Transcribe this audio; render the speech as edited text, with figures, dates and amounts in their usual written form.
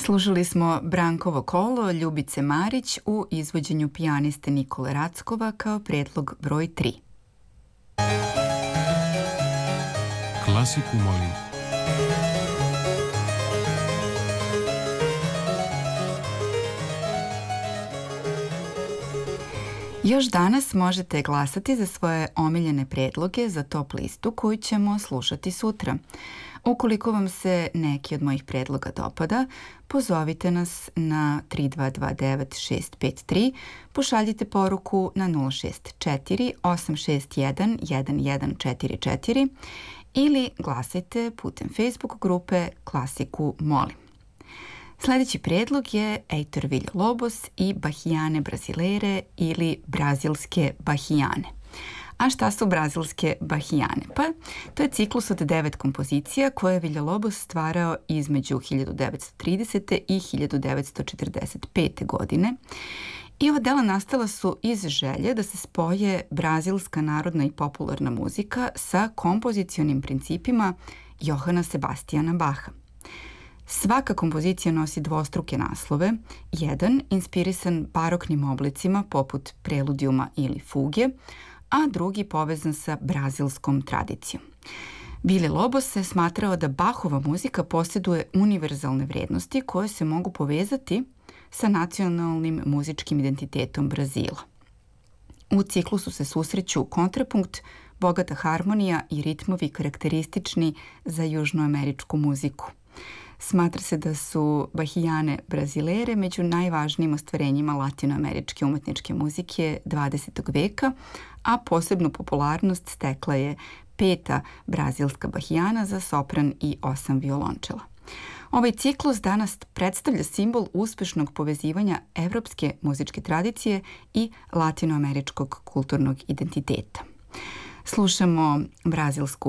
Slušali smo Brankovo kolo Ljubice Marić u izvođenju pijaniste Nikole Rackova kao predlog broj 3. Klasiku molim. Još danas možete glasati za svoje omiljene predloge za top listu koju ćemo slušati sutra. Ukoliko vam se neki od mojih predloga dopada, pozovite nas na 3229 653, pošaljite poruku na 064 861 1144 ili glasajte putem Facebook grupe Klasiku molim. Sljedeći predlog je Heitor Villa-Lobos i Bahijane Brasileire ili brazilske bahijane. A šta su brazilske bahijane? Pa, to je ciklus od 9 kompozicija koje je Villa-Lobos stvarao između 1930. i 1945. godine. I ova dela nastala su iz želje da se spoje brazilska narodna i popularna muzika sa kompozicionim principima Johana Sebastijana Baha. Svaka kompozicija nosi dvostruke naslove, jedan inspirisan baroknim oblicima poput preludijuma ili fuge, a drugi povezan sa brazilskom tradicijom. Villa-Lobos se smatrao da Bachova muzika posjeduje univerzalne vrednosti koje se mogu povezati sa nacionalnim muzičkim identitetom Brazila. U ciklusu se susreću kontrapunkt, bogata harmonija i ritmovi karakteristični za južnoameričku muziku. Smatra se da su Bahijane Brasileire među najvažnijim ostvarenjima latinoameričke umetničke muzike 20. veka, a posebnu popularnost stekla je 5. brazilska bahijana za sopran i 8 violončela. Ovaj ciklus danas predstavlja simbol uspešnog povezivanja evropske muzičke tradicije i latinoameričkog kulturnog identiteta. Slušamo brazilsku